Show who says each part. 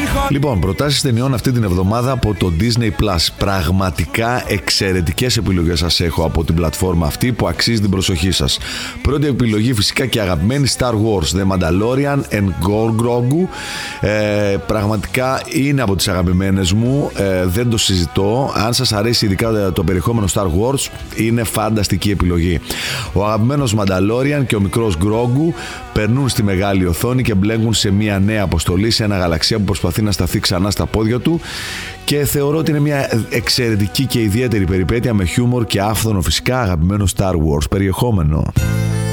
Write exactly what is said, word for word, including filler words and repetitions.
Speaker 1: Λοιπόν, προτάσεις ταινιών αυτή την εβδομάδα από το Disney Plus. Πραγματικά εξαιρετικές επιλογές σας έχω από την πλατφόρμα αυτή που αξίζει την προσοχή σας. Πρώτη επιλογή φυσικά και αγαπημένη, Star Wars The Mandalorian and Grogu. ε, Πραγματικά είναι από τις αγαπημένες μου, ε, δεν το συζητώ. Αν σας αρέσει ειδικά το περιεχόμενο Star Wars, είναι φανταστική επιλογή. Ο αγαπημένος Mandalorian και ο μικρός Grogu περνούν στη μεγάλη οθόνη και μπλέκουν σε μια νέα αποστολή σε ένα γαλαξία που προσπαθεί να σταθεί ξανά στα πόδια του, και θεωρώ ότι είναι μια εξαιρετική και ιδιαίτερη περιπέτεια με χιούμορ και άφθονο φυσικά αγαπημένο Star Wars περιεχόμενο.